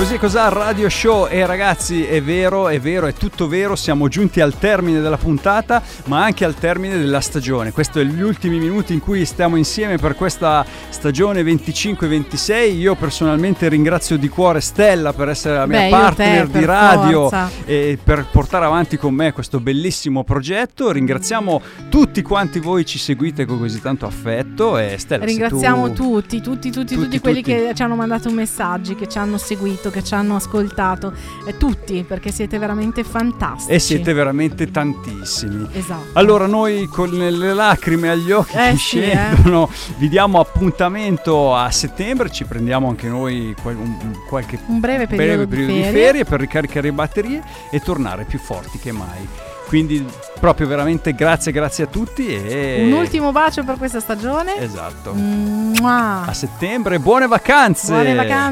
Così cos'ha Radio Show. E ragazzi, è vero, è tutto vero, siamo giunti al termine della puntata, ma anche al termine della stagione. Questo è gli ultimi minuti in cui stiamo insieme per questa stagione 25-26. Io personalmente ringrazio di cuore Stella per essere la mia partner di radio e per portare avanti con me questo bellissimo progetto. Ringraziamo tutti quanti voi ci seguite con così tanto affetto, e Stella, ringraziamo tutti quelli che ci hanno mandato messaggi, che ci hanno seguito, che ci hanno ascoltato, tutti, perché siete veramente fantastici e siete veramente tantissimi. Esatto. Allora noi con le lacrime agli occhi che scendono vi diamo appuntamento a settembre. Ci prendiamo anche noi un breve periodo di ferie per ricaricare le batterie e tornare più forti che mai. Quindi proprio veramente grazie a tutti e un ultimo bacio per questa stagione. Esatto. Mua. A settembre, buone vacanze.